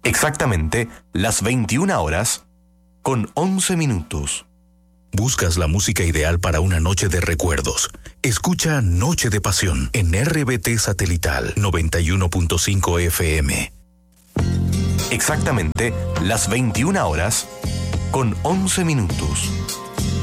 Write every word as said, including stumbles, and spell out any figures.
Exactamente las veintiuna horas con once minutos. ¿Buscas la música ideal para una noche de recuerdos? Escucha Noche de Pasión en R B T Satelital noventa y uno punto cinco F M. Exactamente las veintiuna horas con once minutos.